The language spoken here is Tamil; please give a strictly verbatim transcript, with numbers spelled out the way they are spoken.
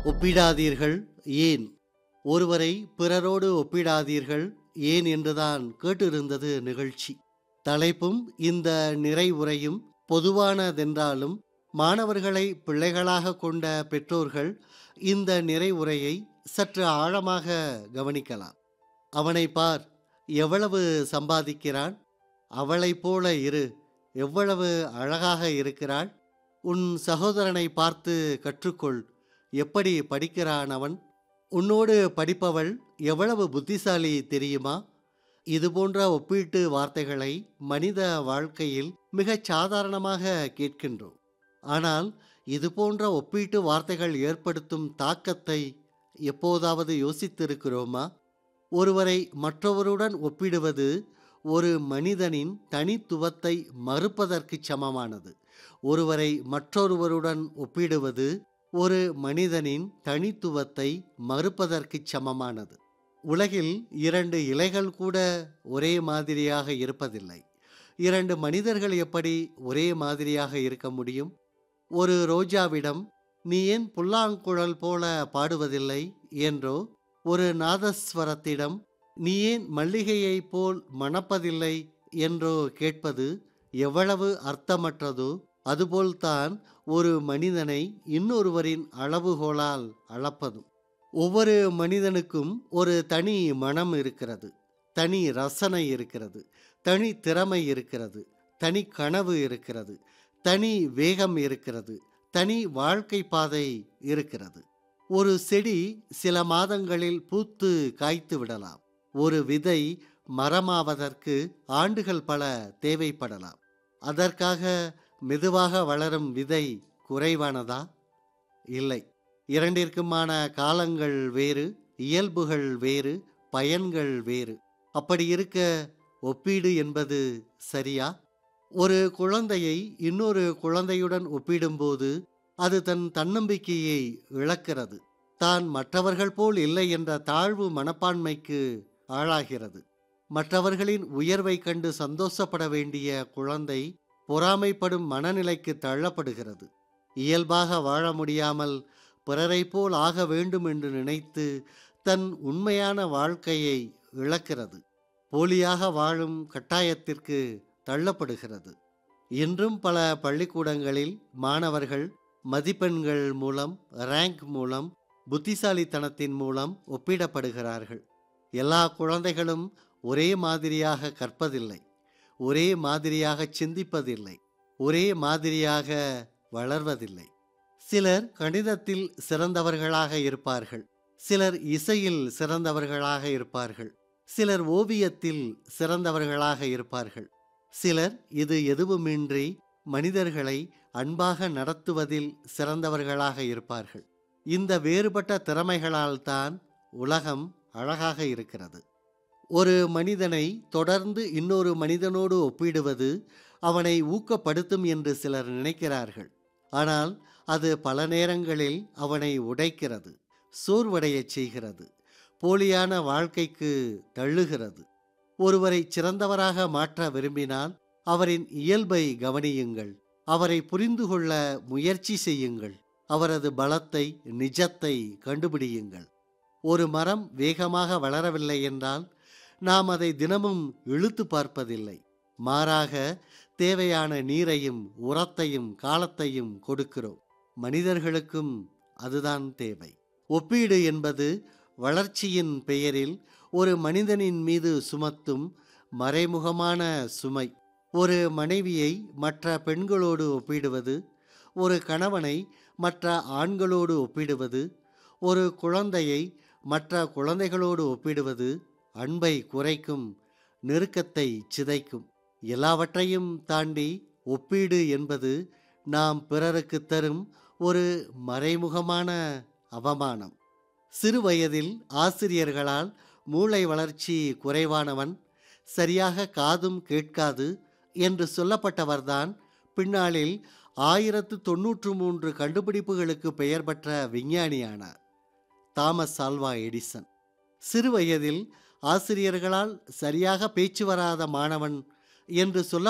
ஒப்பிடாதீர்கள் ஏன்? ஒருவரை பிறரோடு ஒப்பிடாதீர்கள் ஏன் என்றுதான் கேட்டிருந்தது நிகழ்ச்சி. தலைப்பும் இந்த நிறைவுரையும் பொதுவானதென்றாலும் மாணவர்களை பிள்ளைகளாக கொண்ட பெற்றோர்கள் இந்த நிறைவுரையை சற்று ஆழமாக கவனிக்கலாம். அவனை பார், எவ்வளவு சம்பாதிக்கிறான், அவளைப் போல இரு, எவ்வளவு அழகாக இருக்கிறாள், உன் சகோதரனை பார்த்து கற்றுக்கொள், எப்படி படிக்கிறான் அவன், உன்னோடு படிப்பவள் எவ்வளவு புத்திசாலி தெரியுமா? இதுபோன்ற ஒப்பீட்டு வார்த்தைகளை மனித வாழ்க்கையில் மிகச் சாதாரணமாக கேட்கின்றோம். ஆனால் இதுபோன்ற ஒப்பீட்டு வார்த்தைகள் ஏற்படுத்தும் தாக்கத்தை எப்போதாவது யோசித்திருக்கிறோமா? ஒருவரை மற்றவருடன் ஒப்பிடுவது ஒரு மனிதனின் தனித்துவத்தை மறுப்பதற்கு சமமானது. ஒருவரை மற்றொருவருடன் ஒப்பிடுவது ஒரு மனிதனின் தனித்துவத்தை மறுப்பதற்கு சமமானது. உலகில் இரண்டு இலைகள் கூட ஒரே மாதிரியாக இருப்பதில்லை. இரண்டு மனிதர்கள் எப்படி ஒரே மாதிரியாக இருக்க முடியும்? ஒரு ரோஜாவிடம் நீ ஏன் புல்லாங்குழல் போல பாடுவதில்லை என்றோ, ஒரு நாதஸ்வரத்திடம் நீ ஏன் மல்லிகையைப் போல் மணப்பதில்லை என்றோ கேட்பது எவ்வளவு அர்த்தமற்றதோ, அதுபோல்தான் ஒரு மனிதனை இன்னொருவரின் அளவுகோலால் அளப்பதும். ஒவ்வொரு மனிதனுக்கும் ஒரு தனி மனம் இருக்கிறது, தனி ரசனை இருக்கிறது, தனி திறமை இருக்கிறது, தனி கனவு இருக்கிறது, தனி வேகம் இருக்கிறது, தனி வாழ்க்கை பாதை இருக்கிறது. ஒரு செடி சில மாதங்களில் பூத்து காய்த்து விடலாம். ஒரு விதை மரமாவதற்கு ஆண்டுகள் பல தேவைப்படலாம். அதற்காக மெதுவாக வளரும் விதை குறைவானதா? இல்லை. இரண்டிற்குமான காலங்கள் வேறு, இயல்புகள் வேறு, பயன்கள் வேறு. அப்படி இருக்க ஒப்பீடு என்பது சரியா? ஒரு குழந்தையை இன்னொரு குழந்தையுடன் ஒப்பிடும்போது அது தன் தன்னம்பிக்கையை இழக்கிறது. தான் மற்றவர்கள் போல் இல்லை என்ற தாழ்வு மனப்பான்மைக்கு ஆளாகிறது. மற்றவர்களின் உயர்வை கண்டு சந்தோஷப்பட வேண்டிய குழந்தை பொறாமைப்படும் மனநிலைக்கு தள்ளப்படுகிறது. இயல்பாக வாழ முடியாமல் பிறரை போல் ஆக வேண்டும் என்று நினைத்து தன் உண்மையான வாழ்க்கையை இழக்கிறது. போலியாக வாழும் கட்டாயத்திற்கு தள்ளப்படுகிறது. இன்றும் பல பள்ளிக்கூடங்களில் மாணவர்கள் மதிப்பெண்கள் மூலம், ரேங்க் மூலம், புத்திசாலித்தனத்தின் மூலம் ஒப்பிடப்படுகிறார்கள். எல்லா குழந்தைகளும் ஒரே மாதிரியாக கற்பதில்லை, ஒரே மாதிரியாக சிந்திப்பதில்லை, ஒரே மாதிரியாக வளர்வதில்லை. சிலர் கணிதத்தில் சிறந்தவர்களாக இருப்பார்கள், சிலர் இசையில் சிறந்தவர்களாக இருப்பார்கள், சிலர் ஓவியத்தில் சிறந்தவர்களாக இருப்பார்கள், சிலர் இது எதுவுமின்றி மனிதர்களை அன்பாக நடத்துவதில் சிறந்தவர்களாக இருப்பார்கள். இந்த வேறுபட்ட திறமைகளால் தான் உலகம் அழகாக இருக்கிறது. ஒரு மனிதனை தொடர்ந்து இன்னொரு மனிதனோடு ஒப்பிடுவது அவனை ஊக்கப்படுத்தும் என்று சிலர் நினைக்கிறார்கள். ஆனால் அது பல நேரங்களில் அவனை உடைக்கிறது, சோர்வடையச் செய்கிறது, போலியான வாழ்க்கைக்கு தள்ளுகிறது. ஒருவரை சிறந்தவராக மாற்ற விரும்பினால் அவரின் இயல்பை கவனியுங்கள், அவரை புரிந்து கொள்ள முயற்சி செய்யுங்கள், அவரது பலத்தை, நிஜத்தை கண்டுபிடியுங்கள். ஒரு மரம் வேகமாக வளரவில்லை என்றால் நாம் அதை தினமும் இழுத்து பார்ப்பதில்லை. மாறாக தேவையான நீரையும் உரத்தையும் காலத்தையும் கொடுக்கிறோம். மனிதர்களுக்கும் அதுதான் தேவை. ஒப்பீடு என்பது வளர்ச்சியின் பெயரில் ஒரு மனிதனின் மீது சுமத்தும் மறைமுகமான சுமை. ஒரு மனைவியை மற்ற பெண்களோடு ஒப்பிடுவது, ஒரு கணவனை மற்ற ஆண்களோடு ஒப்பிடுவது, ஒரு குழந்தையை மற்ற குழந்தைகளோடு ஒப்பிடுவது அன்பை குறைக்கும், நெருக்கத்தை சிதைக்கும். எல்லாவற்றையும் தாண்டி ஒப்பீடு என்பது நாம் பிறருக்கு தரும் ஒரு மறைமுகமான அவமானம். சிறு வயதில் ஆசிரியர்களால் மூளை வளர்ச்சி குறைவானவன், சரியாக காதும் கேட்காது என்று சொல்லப்பட்டவர்தான் பின்னாளில் ஆயிரத்து தொன்னூற்று மூன்று கண்டுபிடிப்புகளுக்கு பெயர் பெற்ற விஞ்ஞானியானார், தாமஸ் ஆல்வா எடிசன். சிறு வயதில் ஆசிரியர்களால் சரியாக பேச்சு வராத மாணவன் என்று சொல்ல